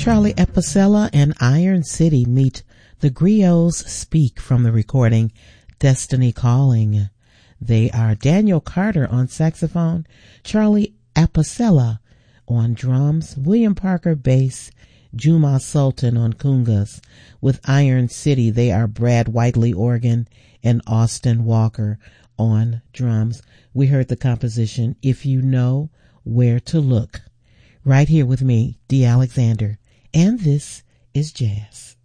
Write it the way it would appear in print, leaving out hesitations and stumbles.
Charlie Epicella and Iron City meet the Griots Speak from the recording Destiny Calling. They are Daniel Carter on saxophone, Charlie Epicella on drums, William Parker bass, Juma Sultan on congas. With Iron City, they are Brad Whiteley organ and Austin Walker on drums. We heard the composition If You Know Where to Look, right here with me, Dee Alexander, and this is Jazz.